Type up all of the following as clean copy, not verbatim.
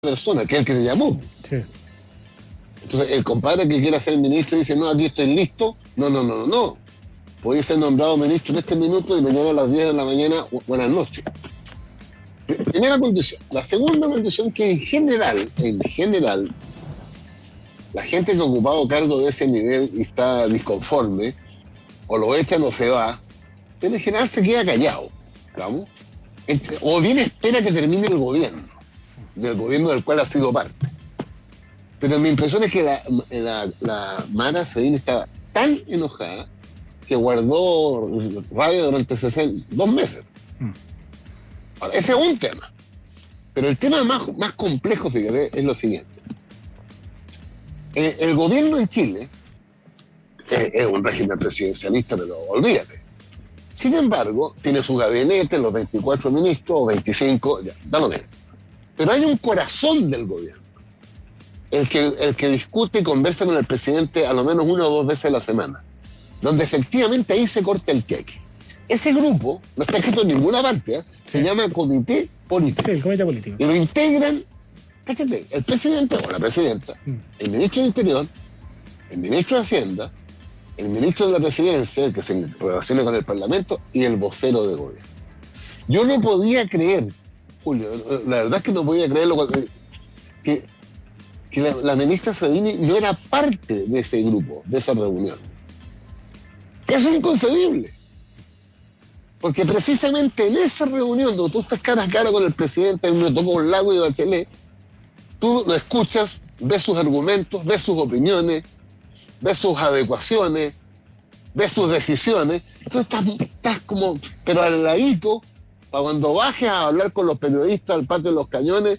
persona, que es el que te llamó. Sí. Entonces, el compadre que quiera ser ministro dice, no, aquí estoy listo. No. Podéis ser nombrado ministro en este minuto y mañana a las 10 de la mañana, buenas noches. Primera condición. La segunda condición, que en general, la gente que ha ocupado cargo de ese nivel y está disconforme, o lo echan o se va, pero en general se queda callado, ¿vamos? O bien espera que termine el gobierno, del gobierno del cual ha sido parte. Pero mi impresión es que la Mara Sedín estaba tan enojada que guardó rabia durante 2 meses. Ahora, ese es un tema. Pero el tema más complejo, fíjate, es lo siguiente. El gobierno en Chile es un régimen presidencialista, pero olvídate. Sin embargo, tiene su gabinete, los 24 ministros o 25, ya, da lo mismo. Pero hay un corazón del gobierno, el que discute y conversa con el presidente a lo menos 1 o 2 veces a la semana, donde efectivamente ahí se corta el queque. Ese grupo, no está escrito en ninguna parte, se llama Comité Político. Sí, el Comité Político. Y lo integran, cállate, el presidente o la presidenta, el ministro de Interior, el ministro de Hacienda, el ministro de la Presidencia, el que se relaciona con el Parlamento, y el vocero de gobierno. Yo no podía creer, Julio, la verdad es que no podía creerlo, que la ministra Sedini no era parte de ese grupo, de esa reunión. Eso es inconcebible. Porque precisamente en esa reunión, donde tú estás cara a cara con el presidente, me tocó con Lago y Bachelet, tú lo escuchas, ves sus argumentos, ves sus opiniones, ves sus adecuaciones, ves sus decisiones. Entonces estás como, pero al ladito, para cuando bajes a hablar con los periodistas al patio de los cañones,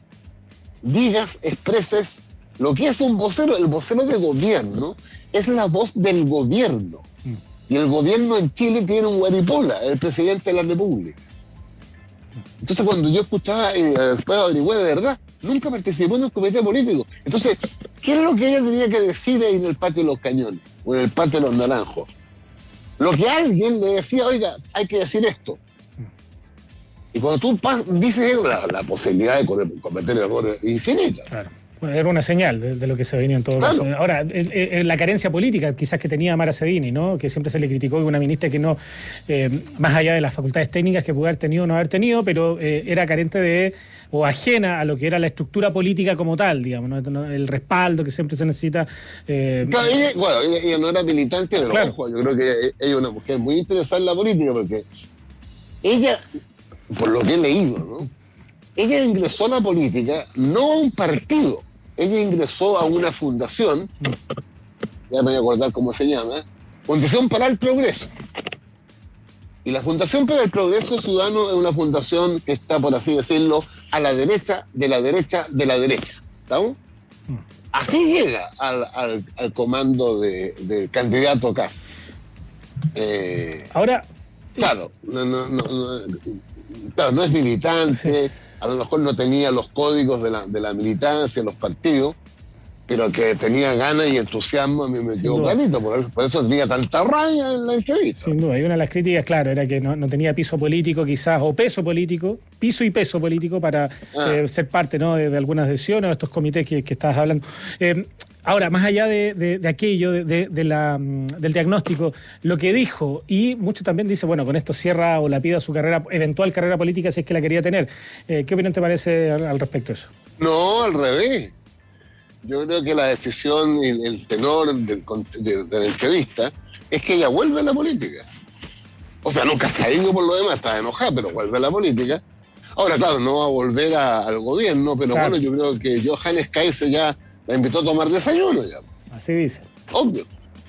digas, expreses lo que es un vocero. El vocero de gobierno es la voz del gobierno. Y el gobierno en Chile tiene un guaripola, el presidente de la República. Entonces, cuando yo escuchaba y después averigüé de verdad, nunca participó en un comité político. Entonces, ¿qué es lo que ella tenía que decir ahí en el patio de los cañones o en el patio de los naranjos? Lo que alguien le decía, oiga, hay que decir esto. Y cuando tú dices eso, la posibilidad de cometer errores es infinita. Claro. Era una señal de lo que se venía en todo caso. Ahora, la carencia política quizás que tenía Mara Sedini, ¿no? Que siempre se le criticó que una ministra que no, más allá de las facultades técnicas que pudo haber tenido o no haber tenido, pero era carente de, o ajena a lo que era la estructura política como tal, digamos, ¿no? El respaldo que siempre se necesita. Claro, ella no era militante, pero claro, ojo, yo creo que ella es una mujer muy interesada en la política, porque ella, por lo que he leído, ¿no? Ella ingresó a la política no a un partido. Ella ingresó a una fundación, ya me voy a acordar cómo se llama, Fundación para el Progreso. Y la Fundación para el Progreso Ciudadano es una fundación que está, por así decirlo, a la derecha, de la derecha, de la derecha. ¿Estamos? Así llega al comando de candidato Kast. Ahora... Claro, no es militante... Sí. A lo mejor no tenía los códigos de la militancia, los partidos, pero que tenía ganas y entusiasmo, a mí me quedó clarito, por eso tenía tanta rabia en la entrevista. Sin duda, y una de las críticas, claro, era que no tenía piso político quizás, o peso político, piso y peso político para ser parte, ¿no? de algunas decisiones o de estos comités que estabas hablando. Ahora, más allá de aquello, del diagnóstico, lo que dijo, y mucho también dice, bueno, con esto cierra o lapida su eventual carrera política si es que la quería tener. ¿Qué opinión te parece al respecto de eso? No, al revés. Yo creo que la decisión y el tenor de la entrevista es que ella vuelve a la política. O sea, nunca se ha ido por lo demás, está enojada, pero vuelve a la política. Ahora, claro, no va a volver al gobierno, pero claro, bueno, yo creo que Johannes Kaiser ya la invitó a tomar desayuno ya. Así dice. Obvio.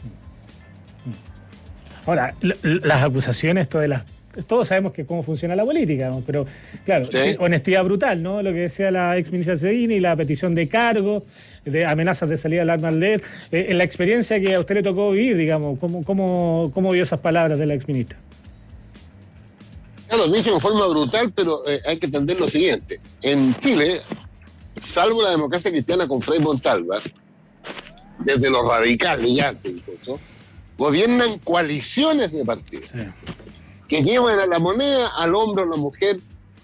Ahora, las acusaciones, todos sabemos que cómo funciona la política, ¿no? Pero claro, ¿sí? Honestidad brutal, ¿no? Lo que decía la ex ministra Sedini, la petición de cargo, de amenazas de salida al arma al LED. En la experiencia que a usted le tocó vivir, digamos, ¿cómo vio esas palabras de la ex ministra? Claro, dije de forma brutal, pero hay que entender lo siguiente. En Chile, salvo la democracia cristiana con Frei Montalva, desde los radicales ya incluso, gobiernan coaliciones de partidos. Sí. Que llevan a la moneda al hombro a la mujer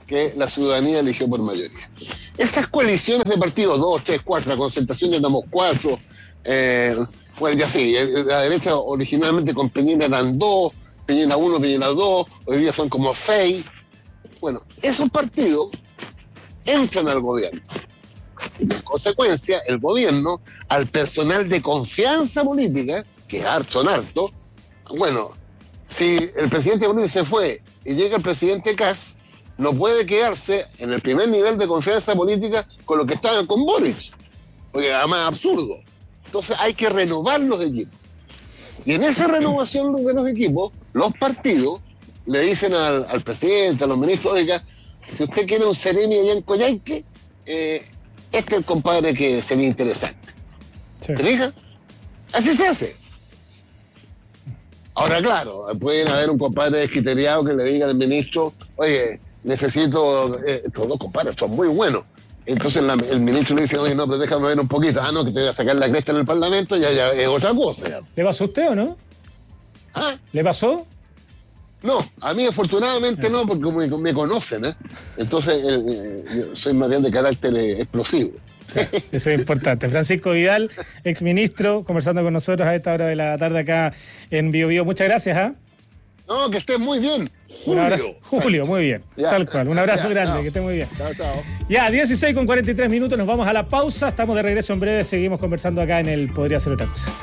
que la ciudadanía eligió por mayoría. Esas coaliciones de partidos, 2, 3, 4, la concentración de Damos 4, pues ya sí, la derecha originalmente con Peñera eran 2, Peñera 1, Peñera 2, hoy día son como 6. Bueno, esos partidos entran al gobierno. Y en consecuencia, el gobierno, al personal de confianza política, que son hartos, bueno, si el presidente Boric se fue y llega el presidente Kast, no puede quedarse en el primer nivel de confianza política con lo que estaban con Boric, porque además es absurdo. Entonces hay que renovar los equipos. Y en esa renovación de los equipos, los partidos le dicen al presidente, a los ministros, oiga, si usted quiere un seremi allá en Coyhaique, este es el compadre que sería interesante. Sí. ¿Te fijas? Así se hace. Ahora, claro, pueden haber un compadre descriteriado que le diga al ministro, oye, necesito, estos dos compadres son muy buenos. Entonces el ministro le dice, oye, no, pero déjame ver un poquito. Ah, no, que te voy a sacar la cresta en el Parlamento, ya es otra cosa. Ya. ¿Le pasó a usted o no? ¿Ah? ¿Le pasó? No, a mí afortunadamente no, porque me conocen, ¿eh? Entonces yo soy más bien de carácter explosivo. Sí, eso es importante. Francisco Vidal, exministro, conversando con nosotros a esta hora de la tarde acá en Bio Bio. Muchas gracias, ¿ah? No, que estés muy bien. Un abrazo. Julio, muy bien. Ya. Tal cual. Un abrazo grande, chao. Que estés muy bien. Chao. Ya, 16:43, nos vamos a la pausa. Estamos de regreso en breve. Seguimos conversando acá en el Podría Ser Otra Cosa.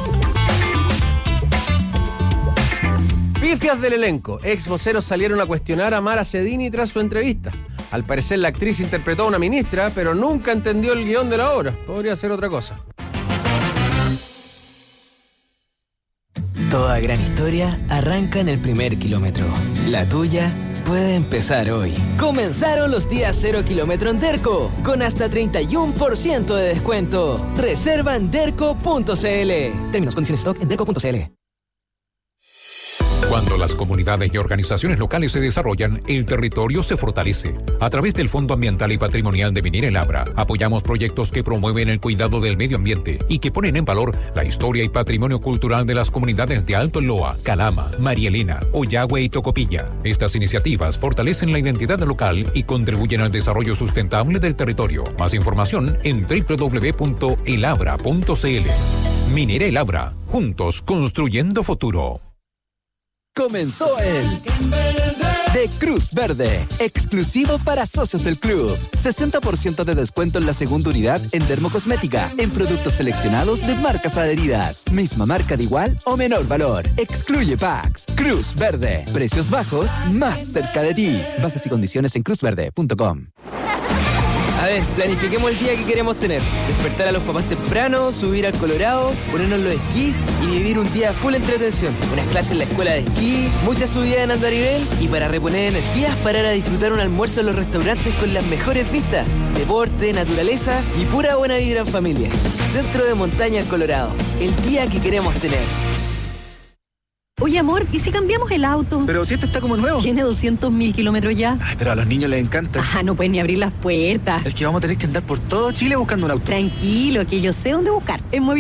Pifias del elenco. Ex voceros salieron a cuestionar a Mara Cedini tras su entrevista. Al parecer la actriz interpretó a una ministra, pero nunca entendió el guión de la obra. Podría ser otra cosa. Toda gran historia arranca en el primer kilómetro. La tuya puede empezar hoy. Comenzaron los días 0 kilómetro en Derco, con hasta 31% de descuento. Reserva en derco.cl. Términos, condiciones, stock en derco.cl. Cuando las comunidades y organizaciones locales se desarrollan, el territorio se fortalece. A través del Fondo Ambiental y Patrimonial de Minera El Abra, apoyamos proyectos que promueven el cuidado del medio ambiente y que ponen en valor la historia y patrimonio cultural de las comunidades de Alto Loa, Calama, María Elena, Oyagüe y Tocopilla. Estas iniciativas fortalecen la identidad local y contribuyen al desarrollo sustentable del territorio. Más información en www.elabra.cl. Minera El Abra, juntos construyendo futuro. Comenzó el de Cruz Verde, exclusivo para socios del club. 60% de descuento en la segunda unidad en dermocosmética, en productos seleccionados de marcas adheridas. Misma marca de igual o menor valor. Excluye packs. Cruz Verde, precios bajos, más cerca de ti. Bases y condiciones en cruzverde.com. A ver, planifiquemos el día que queremos tener. Despertar a los papás temprano, subir al Colorado, ponernos los esquís y vivir un día full entretención. Unas clases en la escuela de esquí, muchas subidas en andarivel y para reponer energías, parar a disfrutar un almuerzo en los restaurantes con las mejores vistas. Deporte, naturaleza y pura buena vibra en familia. Centro de Montaña Colorado. El día que queremos tener. Oye, amor, ¿y si cambiamos el auto? Pero si este está como nuevo. Tiene 200.000 kilómetros ya. Ay, pero a los niños les encanta. No pueden ni abrir las puertas. Es que vamos a tener que andar por todo Chile buscando un auto. Tranquilo, que yo sé dónde buscar. En